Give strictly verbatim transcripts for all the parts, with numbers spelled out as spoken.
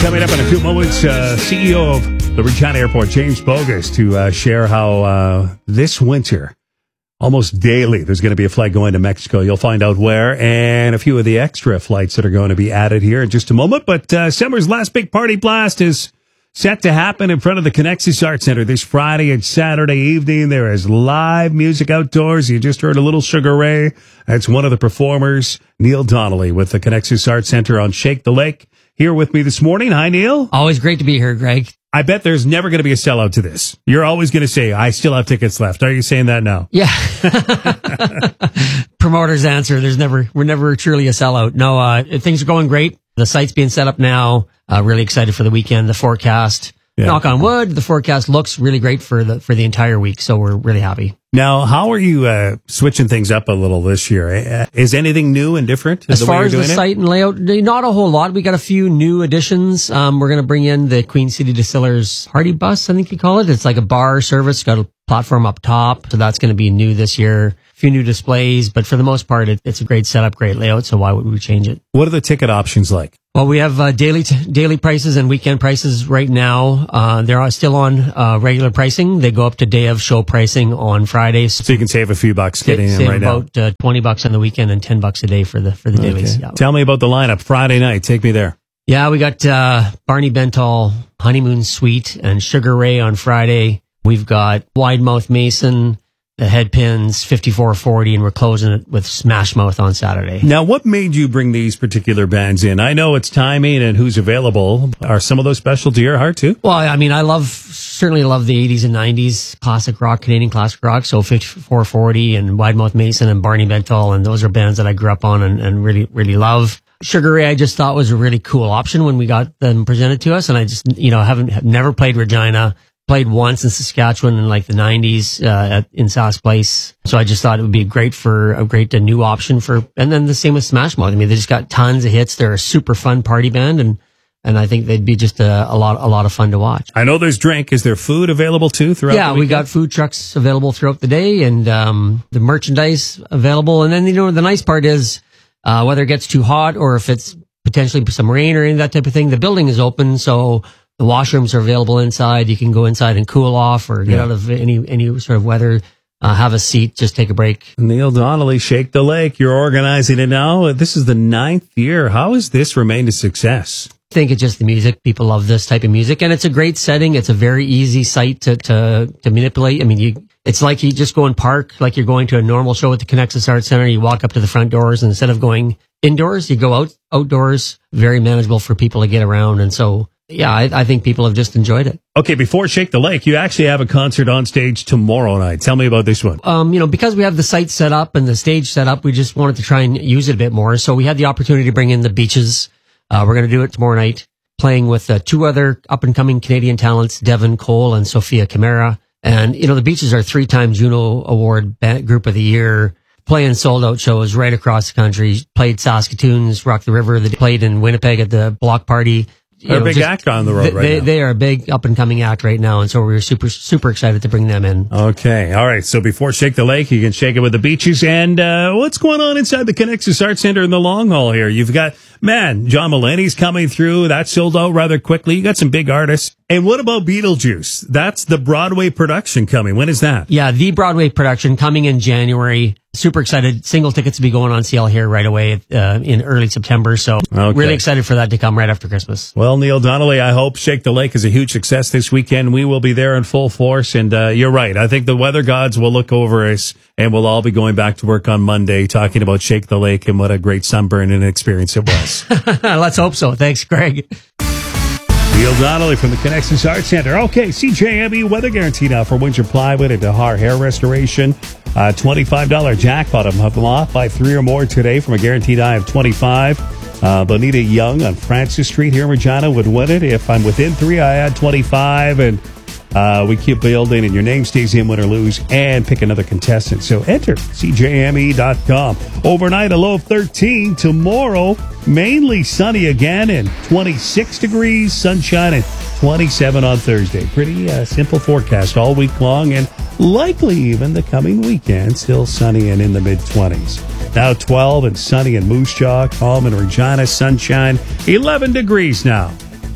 Coming up in a few moments, uh, C E O of the Regina Airport, James Bogus, to uh, share how uh, this winter, almost daily, there's going to be a flight going to Mexico. You'll find out where, and a few of the extra flights that are going to be added here in just a moment. But uh, summer's last big party blast is set to happen in front of the Connexus Arts Center this Friday and Saturday evening. There is live music outdoors. You just heard a little Sugar Ray. That's one of the performers, Neil Donnelly, with the Connexus Arts Center on Shake the Lake. Here with me this morning. Hi, Neil. Always great to be here, Greg. I bet there's never going to be a sellout to this. You're always going to say, I still have tickets left. Are you saying that now? Yeah. Promoter's answer. There's never, we're never truly a sellout. No, uh, things are going great. The site's being set up now. Uh, really excited for the weekend. The forecast, yeah. Knock on wood, the forecast looks really great for the, for the entire week. So we're really happy. Now, how are you uh, switching things up a little this year? Uh, is anything new and different? As far as the site and layout, not a whole lot. We got a few new additions. Um, we're going to bring in the Queen City Distillers Party Bus, I think you call it. It's like a bar service, got a platform up top. So that's going to be new this year. A few new displays, but for the most part, it, it's a great setup, great layout. So why would we change it? What are the ticket options like? Well, we have uh, daily t- daily prices and weekend prices right now. Uh, they're still on uh, regular pricing. They go up to day of show pricing on Fridays. So you can save a few bucks getting save in right now. About uh, twenty bucks on the weekend and ten bucks a day for the for the okay. dailies. Yeah. Tell me about the lineup Friday night. Take me there. Yeah, we got uh, Barney Bentall, Honeymoon Suite, and Sugar Ray on Friday. We've got Wide Mouth Mason, the Headpins, fifty-four forty, and we're closing it with Smash Mouth on Saturday. Now, what made you bring these particular bands in? I know it's timing and who's available. Are some of those special to your heart, too? Well, I mean, I love, certainly love the eighties and nineties classic rock, Canadian classic rock. So fifty-four forty and Wide Mouth Mason and Barney Bentall, and those are bands that I grew up on and, and really, really love. Sugar Ray, I just thought was a really cool option when we got them presented to us. And I just, you know, haven't, have never played Regina. Played once in Saskatchewan in like the nineties, uh, at, in Sask Place. So I just thought it would be great for a great, a new option for, and then the same with Smash Mouth. I mean, they just got tons of hits. They're a super fun party band, and, and I think they'd be just a, a lot, a lot of fun to watch. I know there's drink. Is there food available too throughout yeah, the weekend? we got food trucks available throughout the day and, um, the merchandise available. And then, you know, the nice part is, uh, whether it gets too hot or if it's potentially some rain or any of that type of thing, the building is open. So, the washrooms are available inside. You can go inside and cool off or get yeah. out of any any sort of weather. Uh, have a seat, just take a break. Neil Donnelly, Shake the Lake. You're organizing it now. This is the ninth year. How has this remained a success? I think it's just the music. People love this type of music, and it's a great setting. It's a very easy site to to, to manipulate. I mean, you. It's like you just go and park like you're going to a normal show at the Connexus Arts Center. You walk up to the front doors, and instead of going indoors, you go out outdoors. Very manageable for people to get around, and so. Yeah, I, I think people have just enjoyed it. Okay, before Shake the Lake, you actually have a concert on stage tomorrow night. Tell me about this one. Um, you know, because we have the site set up and the stage set up, we just wanted to try and use it a bit more. So we had the opportunity to bring in the Beaches. Uh, we're going to do it tomorrow night, playing with uh, two other up-and-coming Canadian talents, Devin Cole and Sophia Camara. And, you know, the Beaches are three-time Juno Award band, Group of the Year, playing sold-out shows right across the country. Played Saskatoon's Rock the River. They played in Winnipeg at the Block Party. They're know, a big just, act on the road they, right they, now. They are a big up-and-coming act right now, and so we're super, super excited to bring them in. Okay. All right. So before Shake the Lake, you can shake it with the Beaches. And uh, what's going on inside the Connexus Arts Center in the long haul here? You've got, man, John Mulaney's coming through. That sold out rather quickly. You got some big artists. And what about Beetlejuice? That's the Broadway production coming. When is that? Yeah, the Broadway production coming in January. Super excited. Single tickets to be going on sale here right away uh, in early September. So okay. Really excited for that to come right after Christmas. Well, Neil Donnelly, I hope Shake the Lake is a huge success this weekend. We will be there in full force. And uh, you're right. I think the weather gods will look over us and we'll all be going back to work on Monday talking about Shake the Lake and what a great sunburn and experience it was. Let's hope so. Thanks, Greg. Neil Donnelly from the Connexus Arts Center. Okay, C J M E weather guarantee now for Windsor Plywood and Dahar Hair Restoration. Uh, twenty-five dollars jackpot of them off by three or more today from a guaranteed high of twenty-five. Uh, Bonita Young on Francis Street here in Regina would win it. If I'm within three, I add twenty-five, and uh, we keep building, and your name stays in, win or lose, and pick another contestant. So enter C J M E dot com. Overnight, a low of thirteen. Tomorrow, mainly sunny again, and twenty-six degrees, sunshine, and twenty-seven on Thursday. Pretty uh, simple forecast all week long, and likely even the coming weekend, still sunny and in the mid-twenties. Now twelve and sunny in Moose Jaw, calm in Regina, sunshine, eleven degrees now.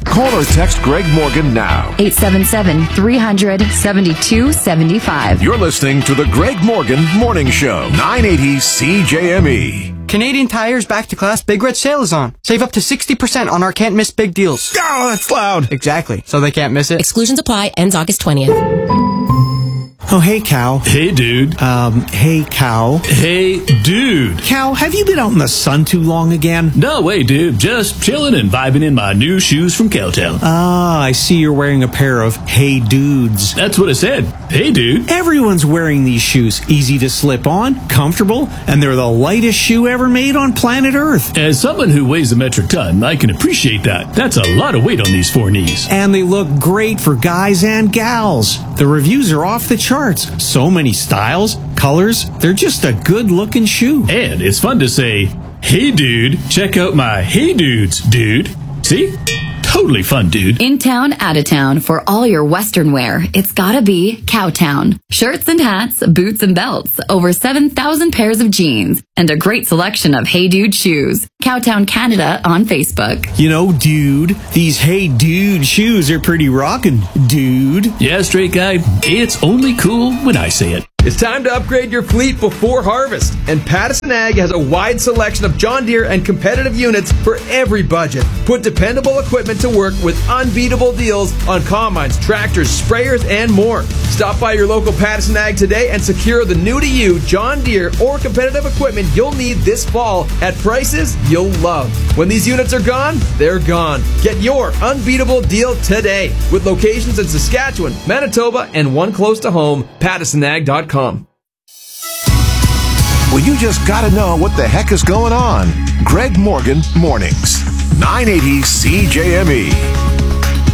Call or text Greg Morgan now. eight seven seven, three hundred, seventy-two seventy-five. You're listening to the Greg Morgan Morning Show, nine eighty C J M E. Canadian Tire's Back to Class Big Red Sale is on. Save up to sixty percent on our can't miss big deals. Oh, that's loud. Exactly. So they can't miss it. Exclusions apply. Ends August twentieth. Oh, hey, Cow. Hey, dude. Um, hey, Cow. Hey, dude. Cow, have you been out in the sun too long again? No way, dude. Just chilling and vibing in my new shoes from Cowtown. Ah, I see you're wearing a pair of Hey Dudes. That's what I said. Hey, dude. Everyone's wearing these shoes. Easy to slip on, comfortable, and they're the lightest shoe ever made on planet Earth. As someone who weighs a metric ton, I can appreciate that. That's a lot of weight on these four knees. And they look great for guys and gals. The reviews are off the charts. So many styles, colors. They're just a good-looking shoe. And it's fun to say, hey, dude, check out my Hey Dudes, dude. See? Totally fun, dude. In town, out of town, for all your Western wear, it's gotta be Cowtown. Shirts and hats, boots and belts, over seven thousand pairs of jeans, and a great selection of Hey Dude shoes. Cowtown Canada on Facebook. You know, dude, these Hey Dude shoes are pretty rockin', dude. Yeah, straight guy, it's only cool when I say it. It's time to upgrade your fleet before harvest, and Pattison Ag has a wide selection of John Deere and competitive units for every budget. Put dependable equipment to work with unbeatable deals on combines, tractors, sprayers, and more. Stop by your local Pattison Ag today and secure the new-to-you John Deere or competitive equipment you'll need this fall at prices you'll love. When these units are gone, they're gone. Get your unbeatable deal today with locations in Saskatchewan, Manitoba, and one close to home, pattison ag dot com. Well, you just got to know what the heck is going on. Greg Morgan Mornings, nine eighty C J M E.